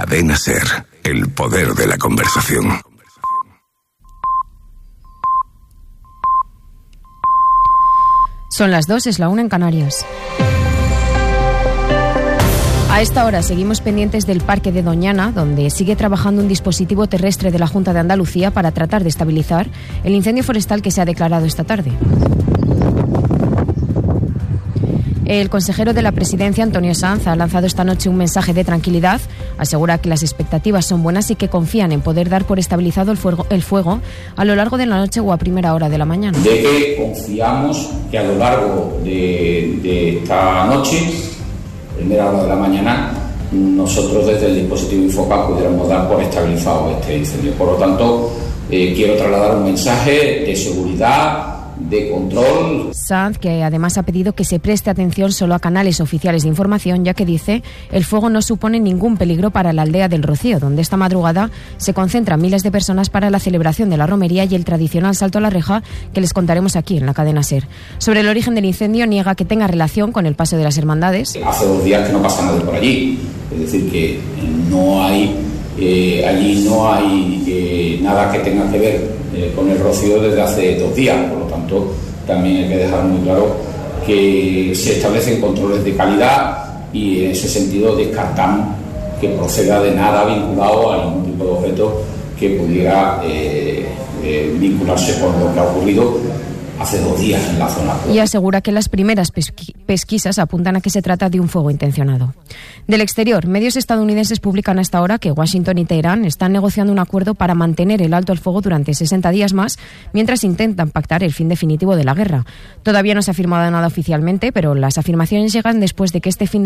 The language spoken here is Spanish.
Cadena SER, el poder de la conversación. Son las 2, es la 1 en Canarias. A esta hora seguimos pendientes del Parque de Doñana, donde sigue trabajando un dispositivo terrestre de la Junta de Andalucía para tratar de estabilizar el incendio forestal que se ha declarado esta tarde. El consejero de la Presidencia, Antonio Sanz, ha lanzado esta noche un mensaje de tranquilidad. Asegura que las expectativas son buenas y que confían en poder dar por estabilizado el fuego a lo largo de la noche o a primera hora de la mañana. De que confiamos que a lo largo de esta noche, primera hora de la mañana, nosotros desde el dispositivo Infoca pudiéramos dar por estabilizado este incendio. Por lo tanto, quiero trasladar un mensaje de seguridad, de control. Sanz, que además ha pedido que se preste atención solo a canales oficiales de información, ya que dice el fuego no supone ningún peligro para la aldea del Rocío, donde esta madrugada se concentran miles de personas para la celebración de la romería y el tradicional salto a la reja que les contaremos aquí en la cadena SER. Sobre el origen del incendio, niega que tenga relación con el paso de las hermandades. Hace 2 días que no pasa nadie por allí, es decir, que no hay allí no hay nada que tenga que ver con el Rocío desde hace 2 días. Por lo tanto, también hay que dejar muy claro que se establecen controles de calidad y en ese sentido descartamos que proceda de nada vinculado a ningún tipo de objeto que pudiera vincularse con lo que ha ocurrido hace 2 días en la zona. Y asegura que las primeras pesquisas apuntan a que se trata de un fuego intencionado. Del exterior, medios estadounidenses publican hasta ahora que Washington y Teherán están negociando un acuerdo para mantener el alto al fuego durante 60 días más, mientras intentan pactar el fin definitivo de la guerra. Todavía no se ha firmado nada oficialmente, pero las afirmaciones llegan después de que este fin de